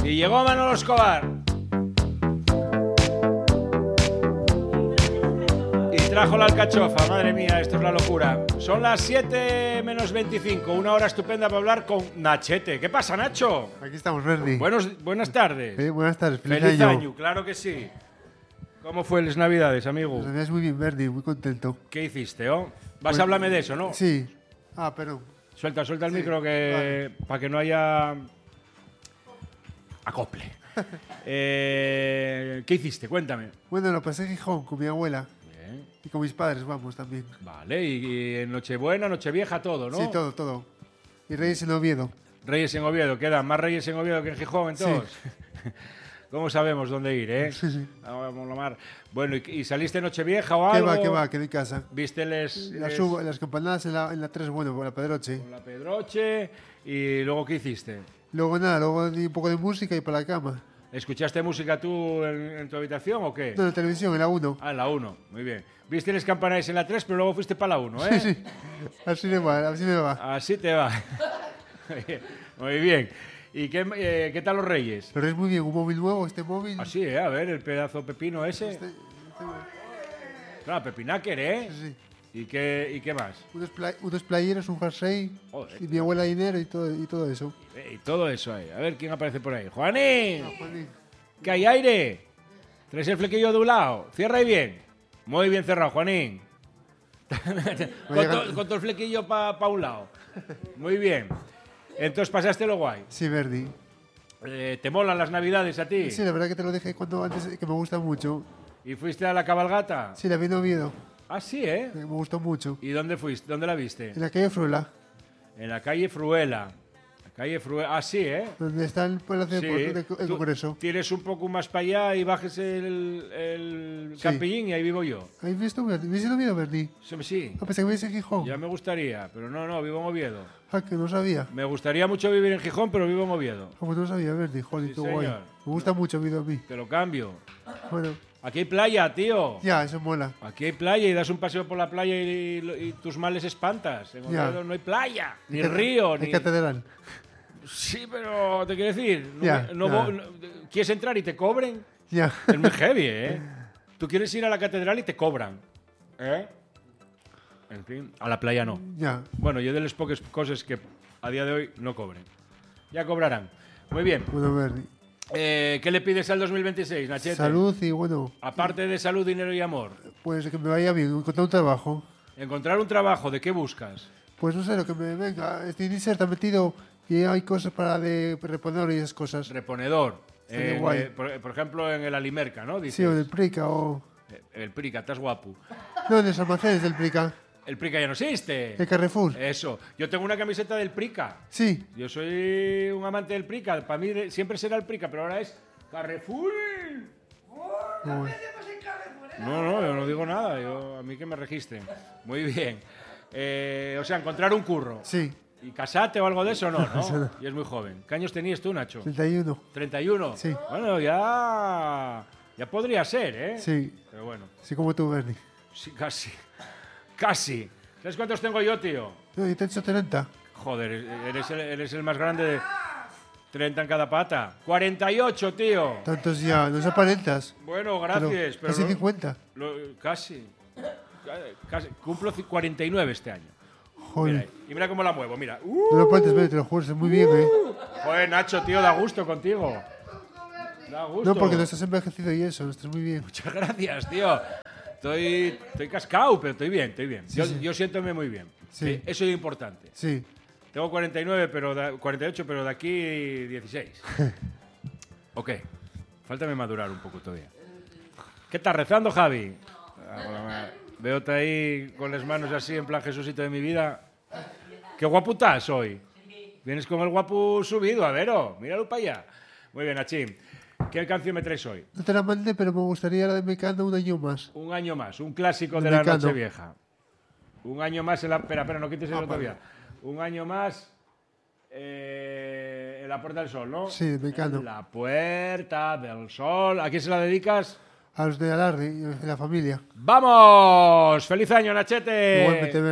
Y llegó Manolo Escobar. Y trajo la alcachofa. Madre mía, esto es la locura. Son las 7 menos 25. Una hora estupenda para hablar con Nachete. ¿Qué pasa, Nacho? Aquí estamos, Verdi. Buenas tardes. Buenas tardes. Feliz año, claro que sí. ¿Cómo fue las Navidades, amigo? Las Navidades muy bien, Verdi, muy contento. ¿Qué hiciste, oh? Vas a hablarme de eso, ¿no? Sí. Ah, perdón. Suelta el micro que vale. Para que no haya acople. ¿Qué hiciste? Cuéntame. Bueno, lo pasé en Gijón con mi abuela. Bien. Y con mis padres, vamos, también. Vale, y en Nochebuena, Nochevieja, todo, ¿no? Sí, todo. Y Reyes en Oviedo. Reyes en Oviedo. ¿Quedan más Reyes en Oviedo que en Gijón, entonces? Sí. ¿Cómo sabemos dónde ir, eh? Sí. Vamos a mar. Bueno, ¿y saliste Nochevieja o algo? ¿Qué va? Quedé en casa. ¿Viste las campanadas en la 3, bueno, por la Pedroche. Con la Pedroche. ¿Y luego qué hiciste? Luego di un poco de música y para la cama. ¿Escuchaste música tú en tu habitación o qué? No, en la televisión, en la 1. Ah, en la 1, muy bien. Viste las campanadas en la 3, pero luego fuiste para la 1, ¿eh? Sí. Así me va. Así te va. Muy bien. ¿Y qué tal los Reyes? Pero es muy bien, un móvil nuevo, este móvil. Así, a ver, el pedazo pepino ese. Claro, pepinaker, ¿eh? Sí. ¿Y qué más? Unos playeros, un jersey, y mi abuela dinero y todo eso. Y todo eso ahí. A ver quién aparece por ahí. ¡Juanín! Juanín. ¿Que hay aire? ¿Traes el flequillo de un lado? Cierra ahí bien. Muy bien cerrado, Juanín. con todo el flequillo para un lado. Muy bien. Entonces pasaste lo guay. Sí, Verdi. ¿Te molan las Navidades a ti? Sí, la verdad que te lo dije antes, que me gusta mucho. ¿Y fuiste a la cabalgata? Sí, la vi en Oviedo. Ah, sí, ¿eh? Me gustó mucho. ¿Y dónde fuiste? ¿Dónde la viste? En la calle Fruela. En la calle Fruela. Ah, sí, ¿eh? Donde está el Palacio del Congreso. Tienes un poco más para allá y bajes el Campillín y ahí vivo yo. ¿Has visto Oviedo, Verdi? Sí. Ah, pensé que vivías en Gijón. Ya me gustaría, pero no, vivo en Oviedo. Ah, que no sabía. Me gustaría mucho vivir en Gijón, pero vivo en Oviedo. Ah, pues no sabía, Verdi. Joder, Sí, qué guay. señor. Me gusta mucho Oviedo a mí. Te lo cambio. Bueno. Aquí hay playa, tío. Ya, eso mola. Aquí hay playa y das un paseo por la playa y tus males espantas. En Oviedo no hay playa, ni río, ni catedral. Sí, pero te quiero decir, ¿quieres entrar y te cobren? Ya. Es muy heavy, ¿eh? Tú quieres ir a la catedral y te cobran, ¿eh? En fin, a la playa no. Ya. Bueno, yo de las pocas cosas que a día de hoy no cobren. Ya cobrarán. Muy bien. Bueno, Verdi. ¿Qué le pides al 2026, Nachete? Salud y bueno. Aparte de salud, dinero y amor. Pues que me vaya bien, encontrar un trabajo. ¿Encontrar un trabajo? ¿De qué buscas? Pues no sé, lo que me venga. Este inicio está metido y hay cosas para de reponedor y esas cosas. Reponedor. Guay. Por ejemplo, en el Alimerca, ¿no? Dices. Sí, o del Prica o... El Prica, estás guapo. No, en los almacenes del Prica. El Prica ya no existe. El Carrefour. Eso. Yo tengo una camiseta del Prica. Sí. Yo soy un amante del Prica. Para mí siempre será el Prica, pero ahora es Carrefour. No, yo no digo nada. A mí que me registren. Muy bien. O sea, encontrar un curro. Sí. ¿Y casate o algo de eso? No. Y es muy joven. ¿Qué años tenías tú, Nacho? 31. ¿31? Sí. Bueno, ya podría ser, ¿eh? Sí. Pero bueno. Sí, como tú, Bernie. Sí, casi. Casi. ¿Sabes cuántos tengo yo, tío? No, yo te he hecho 30. Joder, eres el más grande de 30 en cada pata. 48, tío. Tantos ya, no se aparentas. Bueno, gracias. Pero casi 50. Casi. Cumplo 49 este año. Joder. Mira, y mira cómo la muevo, mira. No lo aparentes, Bernie, te lo juro, es muy bien, Joder, Nacho, tío, da gusto contigo. Da gusto. No, porque no estás envejecido y eso, estás muy bien. Muchas gracias, tío. Estoy cascado, pero estoy bien. Yo siéntome muy bien. Sí. Eso es importante. Sí. Tengo 48, pero de aquí 16. Ok. Fáltame madurar un poco todavía. ¿Qué estás rezando, Javi? Veote ahí con las manos así, en plan Jesucito de mi vida. ¡Qué guapo estás hoy! Vienes con el guapo subido, a ver, míralo para allá. Muy bien, Achín. ¿Qué canción me traes hoy? No te la mandé, pero me gustaría la de Mecano un año más. Un año más, un clásico de la Nochevieja. Un año más en la... Espera, no quites el todavía. Un año más en la Puerta del Sol, ¿no? Sí, de Mecano. En la Puerta del Sol. ¿A quién se la dedicas? A los de Alarde y a la familia. ¡Vamos! ¡Feliz año, Nachete! Igualmente,